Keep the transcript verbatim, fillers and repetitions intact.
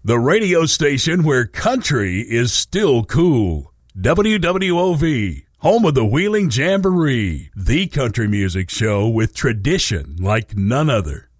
the radio station where country is still cool. W W O V, home of the Wheeling Jamboree, the country music show with tradition like none other.